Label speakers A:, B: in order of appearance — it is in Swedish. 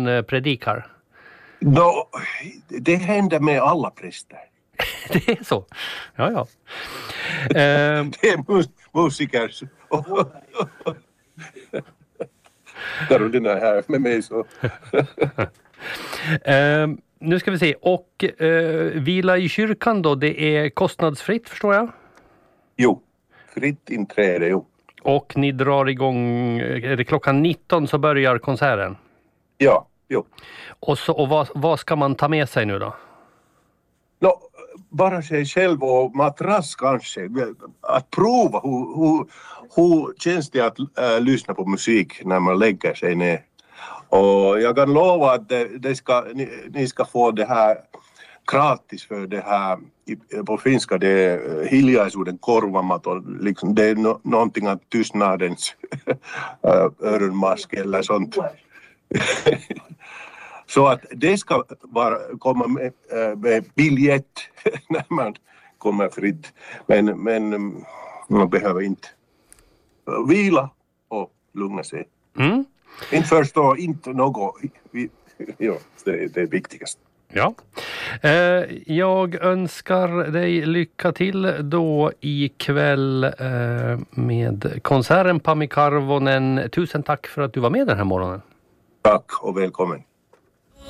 A: han predikar?
B: Det händer med alla präster.
A: Det är så? Ja.
B: Det är musiker. Karolina här med mig så.
A: Nu ska vi se. Och vila i kyrkan då, det är kostnadsfritt förstår jag?
B: Jo, fritt inträde, jo.
A: Och ni drar igång, är det klockan 19 så börjar konserten?
B: Ja, jo.
A: Och vad ska man ta med sig nu då?
B: Bara sig själv och matrass kanske. Att prova hur känns det att lyssna på musik när man lägger sig ner. Och jag kan lova att ni ska få det här gratis för det här på finska det är hiljaisuuden korvamaton. Liksom, det är någonting att tystnadens öronmask eller sånt. Så att det ska komma med biljett när man kommer fritt. Men man behöver inte vila och lugna sig. Inte förstå, inte något. Ja, det är viktigast.
A: Ja. Jag önskar dig lycka till då ikväll med konserten Pami Karvonen. Tusen tack för att du var med den här morgonen.
B: Tack och välkommen.